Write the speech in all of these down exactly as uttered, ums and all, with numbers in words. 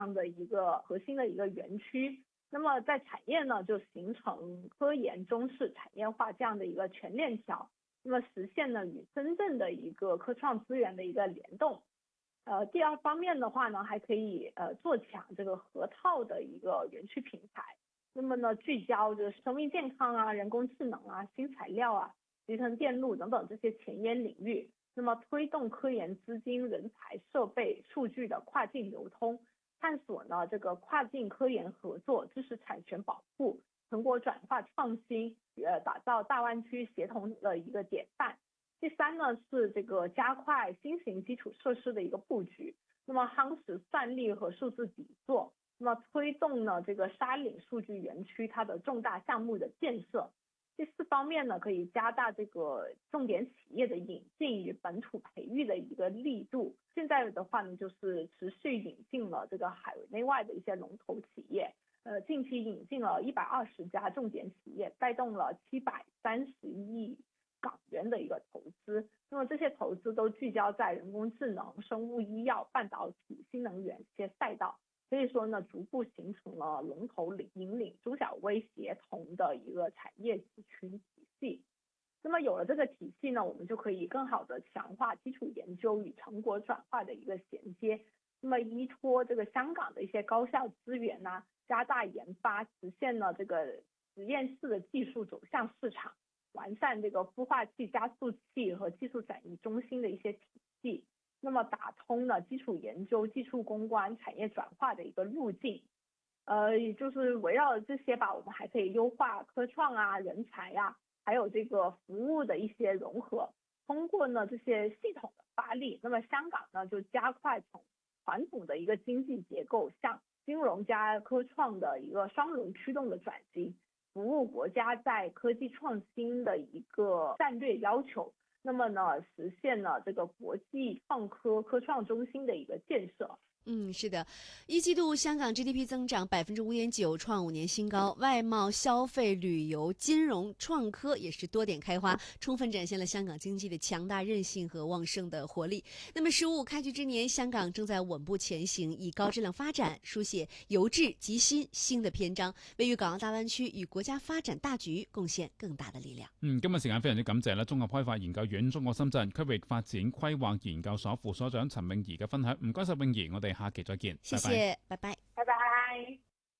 样的一个核心的一个园区。那么在产业呢，就形成科研中式产业化这样的一个全链条，那么实现呢与真正的一个科创资源的一个联动。呃，第二方面的话呢，还可以呃做强这个河套的一个园区平台。那么呢，聚焦这个生命健康啊、人工智能啊、新材料啊、集成电路等等这些前沿领域。那么推动科研资金、人才、设备、数据的跨境流通，探索呢这个跨境科研合作、知识产权保护、成果转化创新，呃，打造大湾区协同的一个典范。第三呢是这个加快新型基础设施的一个布局，那么夯实算力和数字底座，那么推动呢这个沙岭数据园区它的重大项目的建设。第四方面呢，可以加大这个重点企业的引进与本土培育的一个力度。现在的话呢，就是持续引进了这个海内外的一些龙头企业，呃，近期引进了一百二十家重点企业，带动了七百三十亿港元的一个投资。那么这些投资都聚焦在人工智能、生物医药、半导体、新能源这些赛道。所以说呢，逐步形成了龙头领引领中小微协同的一个产业集群体系。那么有了这个体系呢，我们就可以更好的强化基础研究与成果转化的一个衔接。那么依托这个香港的一些高校资源呢，加大研发，实现了这个实验室的技术走向市场，完善这个孵化器、加速器和技术转移中心的一些体系。那么打通了基础研究、技术攻关、产业转化的一个路径。呃，也就是围绕这些吧，我们还可以优化科创啊、人才啊，还有这个服务的一些融合。通过呢这些系统的发力，那么香港呢就加快从传统的一个经济结构向金融加科创的一个双轮驱动的转型，服务国家在科技创新的一个战略要求。那么呢，实现了这个国际创科科创中心的一个建设。 嗯，是的，一季度香港 G D P 增长百分之五点九，创五年新高。外贸、消费、旅游、金融、创科也是多点开花，充分展现了香港经济的强大韧性和旺盛的活力。那么，十五开局之年，香港正在稳步前行，以高质量發展書寫由治及新新的篇章，為粵港澳大灣區與國家發展大局貢獻更大的力量。 嗯，今日時間非常之感謝啦，綜合開發研究院中國深圳區域發展規劃研究所副所長陳詠儀嘅分享。唔該晒詠儀，我哋下期再見。 謝謝，拜拜。 拜拜。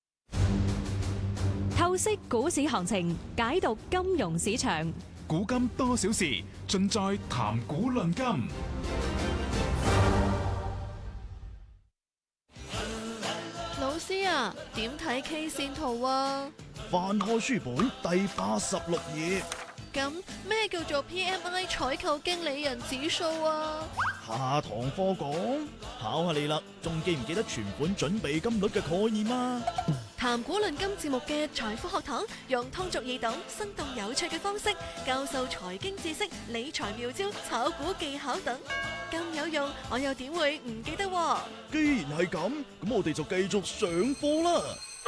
透析股市行情，解讀金融市場， 古今多少事，盡在談股論金。 老師啊，點睇 K 線圖啊？ 翻開書本第八十六頁。 咁咩叫做 P M I 採購經理人指數啊？ 下堂課講，考下你啦，仲記唔記得存款準備金率嘅概念啊？ 談股論金節目嘅財富學堂，用通俗易懂、生動有趣嘅方式教授財經知識、理財妙招、炒股技巧等，咁有用，我又點會唔記得喎？ 既然係咁，咁我哋就繼續上課啦。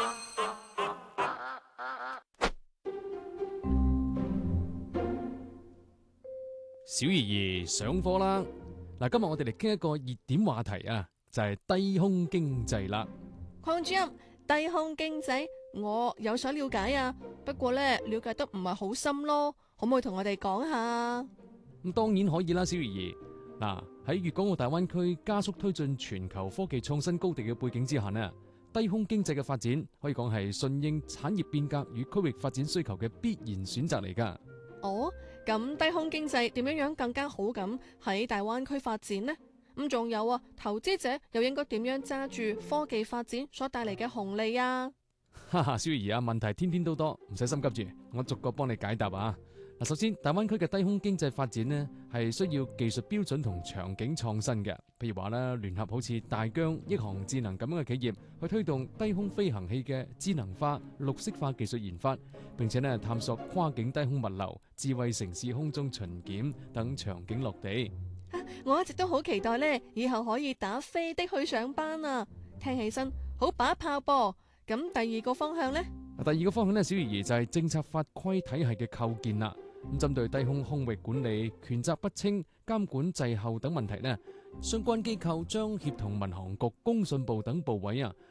小怡怡上課啦！嗱，今日我哋嚟傾一個熱點話題啊，就係低空經濟啦。 鄺主任，低空經濟我有想了解啊，不過咧了解得唔係好深咯，可唔可以同我哋講下？ 咁當然可以啦，小怡怡。嗱，喺粵港澳大灣區加速推進全球科技創新高地嘅背景之下呢，低空經濟嘅發展可以講係順應產業變革與區域發展需求嘅必然選擇嚟㗎。 哦，咁低空經濟點樣樣更加好咁喺大灣區發展呢？咁仲有啊，投資者又應該點樣揸住科技發展所帶嚟嘅紅利啊？ 哈哈，小儀啊，問題天天都多，唔使心急住，我逐個幫你解答啊。嗱，首先大灣區嘅低空經濟發展呢，係需要技術標準同場景創新嘅。譬如話啦，聯合好似大疆、億航智能咁樣嘅企業，去推動低空飛行器嘅智能化、綠色化技術研發，並且呢探索跨境低空物流、智慧城市空中巡檢等場景落地。 啊，我一直都好期待呢，以後可以打飛的去上班啊！聽起身好把炮噃。咁第二個方向呢？ 第二個方向呢，小儀就係政策法規體系嘅構建啦。咁針對低空空域管理、權責不清、監管滯後等問題呢， 相關機構將協同民航局、工信部等部委啊，